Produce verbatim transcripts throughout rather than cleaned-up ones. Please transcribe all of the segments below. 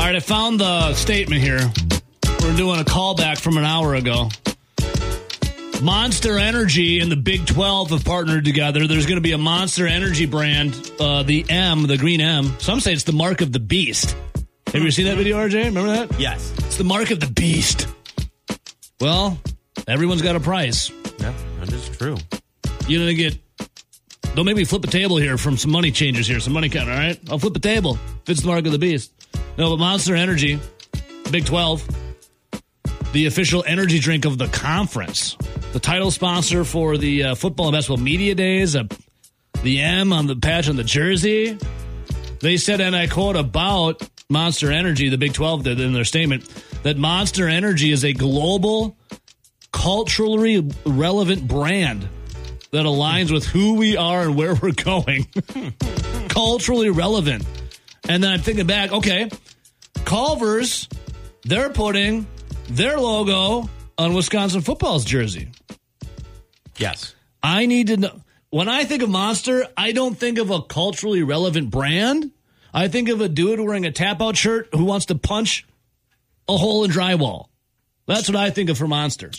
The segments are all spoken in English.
right, I found the statement here. We're doing a callback from an hour ago. Monster Energy and the Big twelve have partnered together. There's going to be a Monster Energy brand, uh, the M, the green M. Some say it's the mark of the beast. Have you seen that video, R J? Remember that? Yes. It's the mark of the beast. Well, everyone's got a price. Yeah, that is true. You're going to get... Don't make me flip a table here from some money changers here, some money count, all right? I'll flip a table if it's the mark of the beast. No, but Monster Energy, Big twelve, the official energy drink of the conference. The title sponsor for the uh, football and basketball media days, uh, the M on the patch on the jersey. They said, and I quote, about Monster Energy, the Big twelve did in their statement, that Monster Energy is a global, culturally relevant brand that aligns with who we are and where we're going. Culturally relevant. And then I'm thinking back, okay, Culver's, they're putting their logo on Wisconsin football's jersey. Yes. I need to know. When I think of Monster, I don't think of a culturally relevant brand. I think of a dude wearing a tap-out shirt who wants to punch a hole in drywall. That's what I think of for Monster.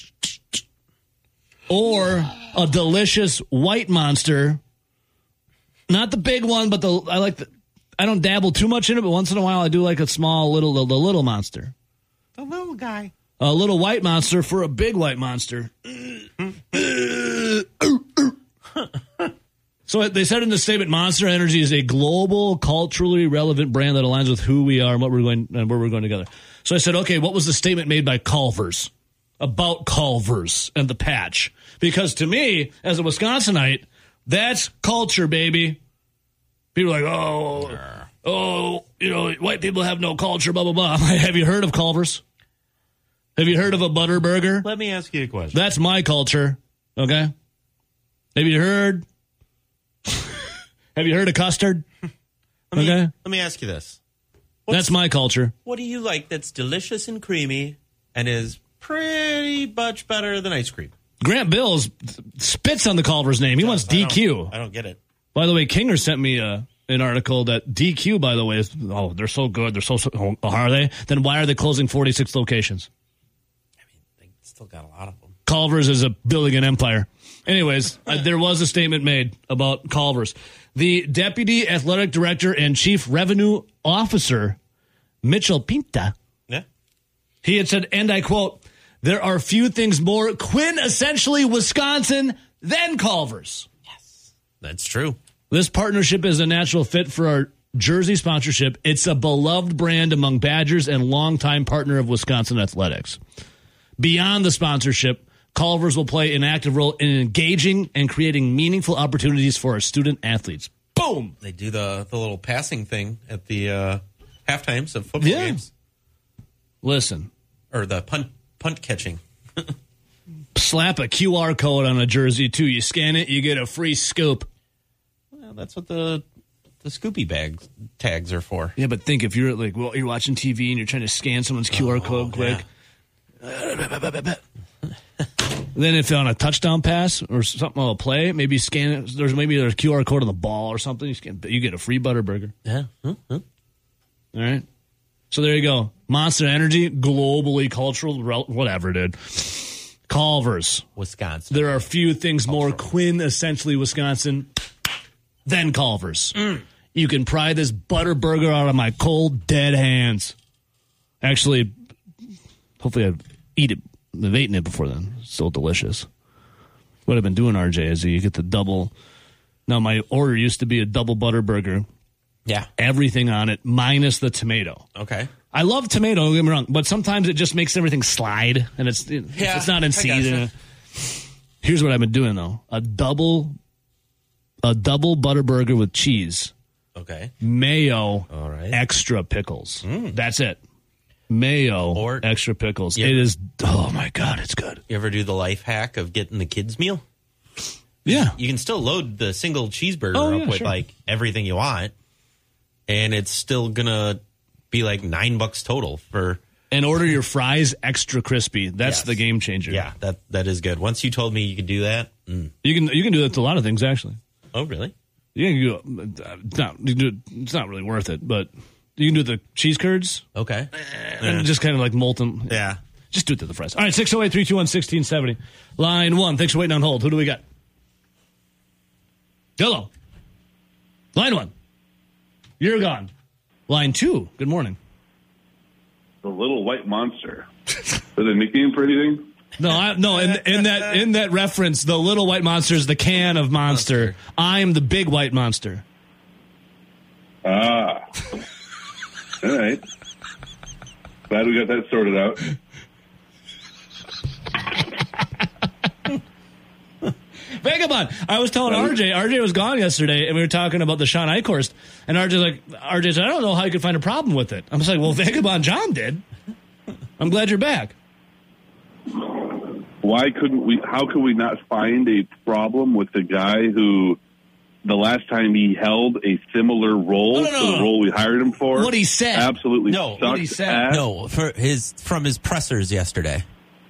Or a delicious white Monster. Not the big one, but the I like the I don't dabble too much in it, but once in a while I do like a small little the, the little Monster. The little guy. A little white Monster for a big white Monster. So they said in the statement, Monster Energy is a global, culturally relevant brand that aligns with who we are and what we're going and where we're going together. So I said, okay, what was the statement made by Culver's about Culver's and the patch? Because to me, as a Wisconsinite, that's culture, baby. People are like, oh, oh, you know, white people have no culture, blah, blah, blah. Have you heard of Culver's? Have you heard of a butter burger? Let me ask you a question. That's my culture, okay? Have you heard? Have you heard of custard? Let me, okay. Let me ask you this. What's, that's my culture. What do you like that's delicious and creamy and is pretty much better than ice cream? Grant Bills spits on the Culver's name. He wants D Q. I don't, I don't get it. By the way, Kinger sent me a, an article that D Q, by the way, is, oh, they're so good. They're so, so oh, are they? Then why are they closing forty-six locations? I mean, they still got a lot of them. Culver's is a building an empire. Anyways, uh, there was a statement made about Culver's. The Deputy Athletic Director and Chief Revenue Officer, Mitchell Pinta, yeah, he had said, and I quote, there are few things more quintessentially Wisconsin than Culver's. Yes, that's true. This partnership is a natural fit for our jersey sponsorship. It's a beloved brand among Badgers and longtime partner of Wisconsin athletics. Beyond the sponsorship, Culver's will play an active role in engaging and creating meaningful opportunities for our student athletes. Boom! They do the, the little passing thing at the uh, half times of football yeah. games. Listen. Or the punt, punt catching. Slap a Q R code on a jersey, too. You scan it, you get a free scoop. Well, that's what the the Scoopy bag tags are for. Yeah, but think if you're like, well, you're watching T V and you're trying to scan someone's Q R oh, code quick. Yeah. Then if on a touchdown pass or something on a play, maybe you scan it. There's maybe there's a Q R code on the ball or something. You scan, you get a free butter burger. Yeah. Huh? Huh? All right. So there you go. Monster Energy, globally cultural, whatever, dude. Culver's, Wisconsin. There are few things cultural. More quintessentially Wisconsin than Culver's. Mm. You can pry this butter burger out of my cold, dead hands. Actually, hopefully I eat it. I've eaten it before then. It's still delicious. What I've been doing, R J, is you get the double. Now, my order used to be a double butter burger. Yeah. Everything on it, minus the tomato. Okay. I love tomato, don't get me wrong, but sometimes it just makes everything slide, and it's it, yeah, it's not in season. Gotcha. Here's what I've been doing, though. A double a double butter burger with cheese. Okay. Mayo, all right. Extra pickles. Mm. That's it. Mayo, or, extra pickles. Yeah. It is, oh, my God, it's good. You ever do the life hack of getting the kids' meal? Yeah. You can still load the single cheeseburger oh, up yeah, with, sure. like, everything you want, and it's still going to be, like, nine bucks total for... And order your fries extra crispy. That's yes. the game changer. Yeah, that that is good. Once you told me you could do that... Mm. You can you can do that to a lot of things, actually. Oh, really? You can do it. It's not, you can do it, it's not really worth it, but... You can do the cheese curds. Okay. And just kind of like molten. Yeah. Just do it to the fries. All right, six oh eight, three two one, one six seven oh. Line one. Thanks for waiting on hold. Who do we got? Hello. Line one. You're gone. Line two. Good morning. The Little White Monster. Is it a nickname for anything? No, I, no. In, in that in that reference, the Little White Monster is the can of Monster. I'm the Big White Monster. Ah. All right. Glad we got that sorted out. Vagabond. I was telling R J. R J was gone yesterday, and we were talking about the Sean Eichhorst. And R J's like, R J said, I don't know how you could find a problem with it. I'm just like, well, Vagabond John did. I'm glad you're back. Why couldn't we? How could we not find a problem with the guy who, the last time he held a similar role No, no, no, to the no. role we hired him for, What he said. absolutely No, sucked what he said. ass? No, for his from his pressers yesterday.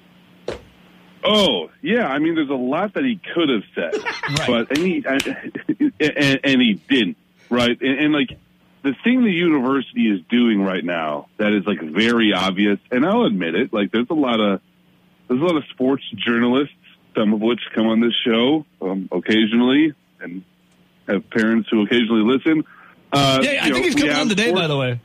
Oh, yeah. I mean, there's a lot that he could have said, Right. but and he and, and he didn't. Right, and, and like the thing the university is doing right now that is like very obvious, and I'll admit it. Like, there's a lot of there's a lot of sports journalists, some of which come on this show um, occasionally, and have parents who occasionally listen. Uh, Yeah, I you think know, he's we coming have on today, sports- by the way.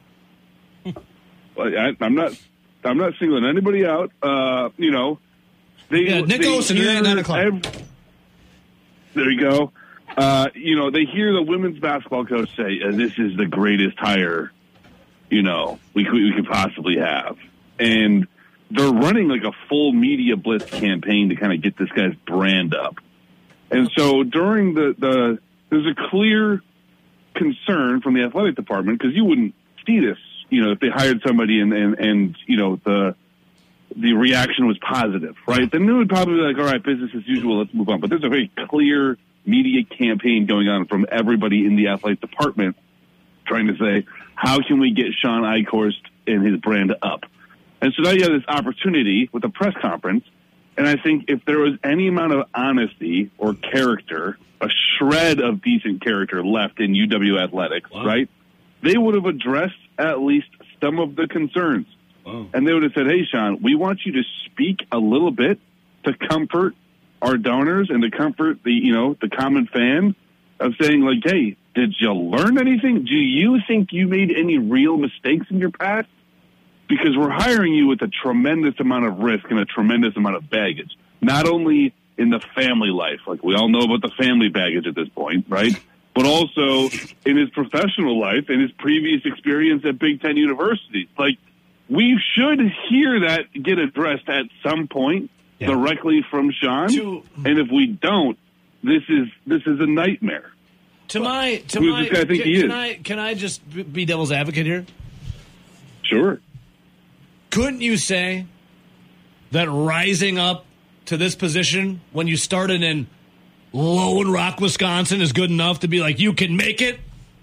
I, I'm not. I'm not singling anybody out. Uh, you know, they. Yeah, Nick they Olsen today at hear nine o'clock. ev- there you go. Uh, you know, they hear the women's basketball coach say, uh, "This is the greatest hire, you know, we could, we could possibly have," and they're running like a full media blitz campaign to kind of get this guy's brand up. And so during the the there's a clear concern from the athletic department, because you wouldn't see this, you know, if they hired somebody and, and, and, you know, the, the reaction was positive, right? Then it would probably be like, all right, business as usual, let's move on. But there's a very clear media campaign going on from everybody in the athletic department trying to say, how can we get Sean Eichhorst and his brand up? And so now you have this opportunity with a press conference. And I think if there was any amount of honesty or character, a shred of decent character left in U W Athletics, Wow. right, they would have addressed at least some of the concerns. Wow. And they would have said, hey, Sean, we want you to speak a little bit to comfort our donors and to comfort the, you know, the common fan of saying, like, hey, did you learn anything? Do you think you made any real mistakes in your past? Because we're hiring you with a tremendous amount of risk and a tremendous amount of baggage, not only in the family life, like we all know about the family baggage at this point, right? But also in his professional life and his previous experience at Big Ten universities. Like, we should hear that get addressed at some point Yeah. directly from Sean. To- and if we don't, this is this is a nightmare. To my, to Who does my, this guy think can, he can is? I, can I just b- be devil's advocate here? Sure. Couldn't you say that rising up to this position when you started in Lone Rock, Wisconsin is good enough to be like, you can make it?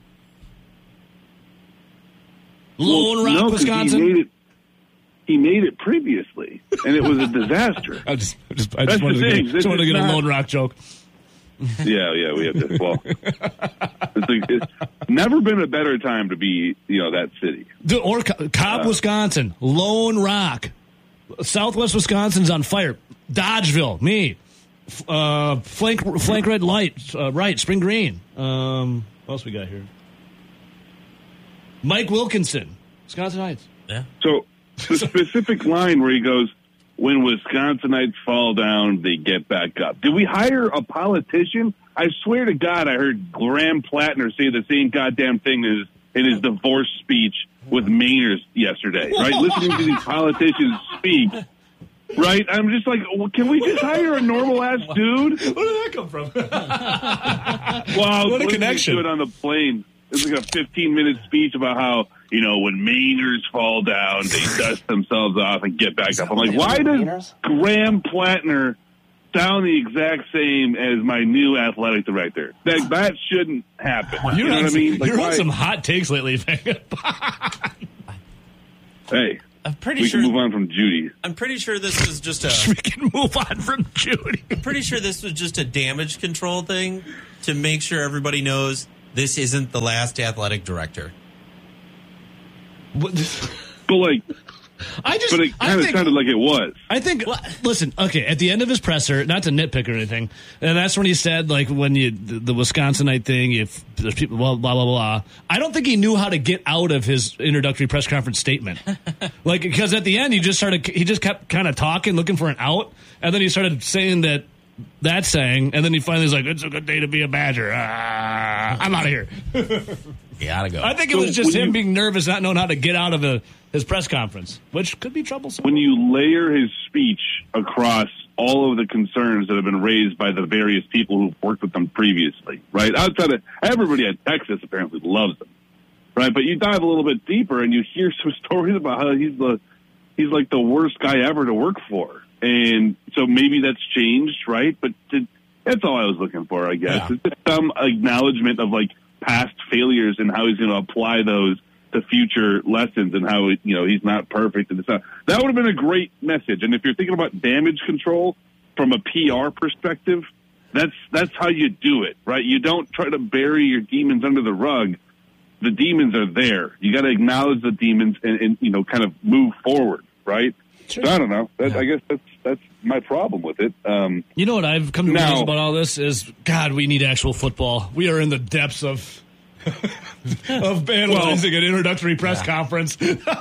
Lone Well, Rock, no, 'cause Wisconsin? He made, it, he made it previously, and it was a disaster. I just, I just, I That's just wanted the to thing. get, This just wanted to is get a not- Lone Rock joke. Yeah, yeah, we have this. Well, it's, like, it's never been a better time to be, you know, that city. The, or Co- Cobb, Uh, Wisconsin, Lone Rock, Southwest Wisconsin's on fire. Dodgeville, me, F- uh, flank, flank red light, uh, right, Spring Green. Um, what else we got here? Mike Wilkinson, Wisconsin Heights. Yeah. So the specific line where he goes, when Wisconsinites fall down, they get back up. Did we hire a politician? I swear to God, I heard Graham Plattner say the same goddamn thing as in his divorce speech with Mainers yesterday, right? Listening to these politicians speak, right? I'm just like, well, can we just hire a normal-ass dude? Where did that come from? Wow, What a listening connection. to it on the plane. It's like a fifteen-minute speech about how, you know, when Mainers fall down, they dust themselves off and get back up. I'm like, why does Graham Plattner sound the exact same as my new athletic director? That that shouldn't happen. You know what I mean? Like, You're on why- some hot takes lately, man. Hey, I'm pretty we sure. can move on from Judy. I'm pretty sure this was just a. We can move on from Judy. pretty sure this was just a damage control thing to make sure everybody knows this isn't the last athletic director. But like, I just, but it I kind of think, sounded like it was. I think, listen, okay, at the end of his presser, not to nitpick or anything, and that's when he said, like, when you, the, the Wisconsinite thing, if there's people, blah, blah, blah, blah. I don't think he knew how to get out of his introductory press conference statement. Like, because at the end, he just started, he just kept kind of talking, looking for an out, and then he started saying that, that saying, and then he finally was like, it's a good day to be a Badger. Ah, I'm out of here. You gotta go. I think it So was just when him you- being nervous, not knowing how to get out of a, his press conference, which could be troublesome. When you layer his speech across all of the concerns that have been raised by the various people who've worked with them previously, right? Outside of everybody at Texas apparently loves him, right? But you dive a little bit deeper and you hear some stories about how he's the he's like the worst guy ever to work for, and so maybe that's changed, right? But to, that's all I was looking for, I guess. Yeah. It's just some acknowledgement of like past failures and how he's going to apply those to future lessons and how, you know, he's not perfect. And it's not, that would have been a great message. And if you're thinking about damage control from a P R perspective, that's, that's how you do it, right? You don't try to bury your demons under the rug. The demons are there. You got to acknowledge the demons and, and, you know, kind of move forward, right? Sure. So I don't know. That, Yeah. I guess that's, that's my problem with it. Um, You know what I've come to Now- realize about all this is, God, we need actual football. We are in the depths of of analyzing an introductory press Yeah. conference. we need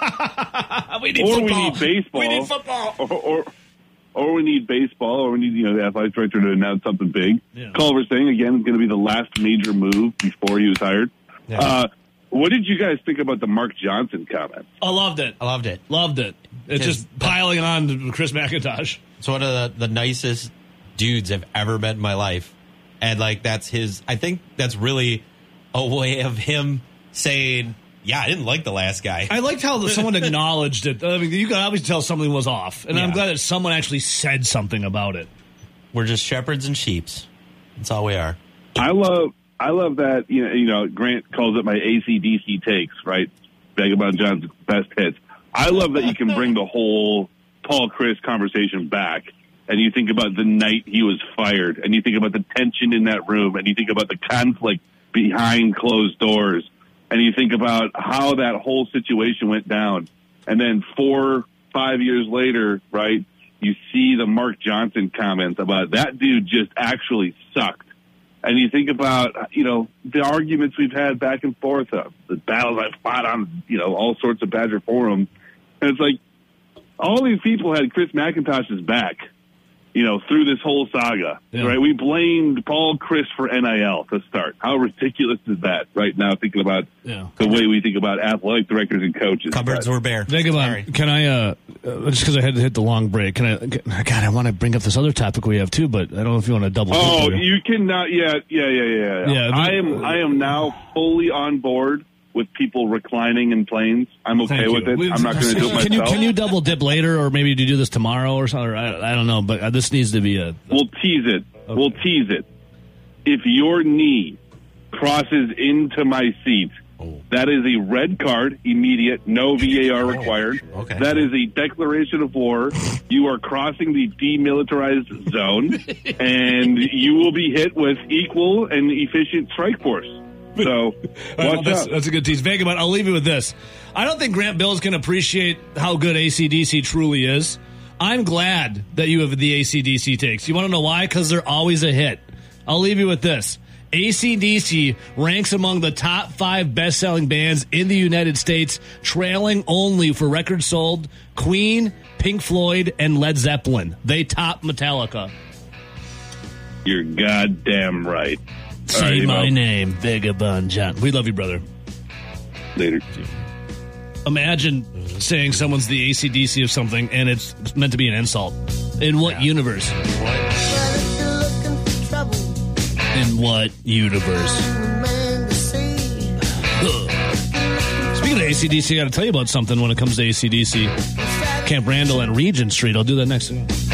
or we football. need baseball. We need football. Or, or, or we need baseball, or we need, you know, the athletic director to announce something big. Yeah. Culver saying, again, is going to be the last major move before he was hired. Yeah. Uh, what did you guys think about the Mark Johnson comment? I loved it. I loved it. Loved it. It's His- just piling on to Chris McIntosh. It's one of the, the nicest dudes I've ever met in my life. And, like, that's his, I think that's really a way of him saying, yeah, I didn't like the last guy. I liked how someone acknowledged it. I mean, you could obviously tell something was off, and I'm Yeah. glad that someone actually said something about it. We're just shepherds and sheeps. That's all we are. I love, I love that. You know, you know, Grant calls it my A C D C takes, right? Vagabond Johnson's best hits. I love that you can bring the whole Paul Chris conversation back, and you think about the night he was fired, and you think about the tension in that room, and you think about the conflict behind closed doors, and you think about how that whole situation went down. And then four, five years later, right, you see the Mark Johnson comments about that dude just actually sucked. And you think about, you know, the arguments we've had back and forth, uh, the battles I've fought on, you know, all sorts of Badger forums. And it's like, all these people had Chris McIntosh's back, you know, through this whole saga, Yeah. right? We blamed Paul Chris for N I L to start. How ridiculous is that right now, thinking about Yeah. the way we think about athletic directors and coaches? Cupboards But- were bare. Vagabond, Sorry. can I, uh, uh, just because I had to hit the long break, can I, God, I want to bring up this other topic we have too, but I don't know if you want to double Oh, dip here. you cannot. Yeah, yeah, yeah, yeah. Yeah, yeah. I am. I am now fully on board with people reclining in planes. I'm okay Thank with you. it. We- I'm not going to do it Can you, myself. can you double dip later, or maybe you do this tomorrow or something? Or I, I don't know, but uh, this needs to be a. We'll tease it. We'll tease it. If your knee crosses into my seat, Oh. that is a red card, immediate, no V A R required. okay. That is a declaration of war. You are crossing the demilitarized zone, and you will be hit with equal and efficient strike force. So, All right, watch that's, out. that's a good tease. Vagabond, I'll leave you with this. I don't think Grant Bills can appreciate how good A C D C truly is. I'm glad that you have the A C D C takes. You want to know why? Because they're always a hit. I'll leave you with this. A C D C ranks among the top five best-selling bands in the United States, trailing only for records sold Queen, Pink Floyd, and Led Zeppelin. They top Metallica. You're goddamn right. All Say right, my Emo. name, Vagabond John. We love you, brother. Later. Imagine saying someone's the A C D C of something and it's meant to be an insult. In what universe? Well, if you're looking for trouble, In what universe? man to see. Ugh. Speaking of A C D C, I got to tell you about something when it comes to A C D C. Camp Randall and Regent Street. I'll do that next.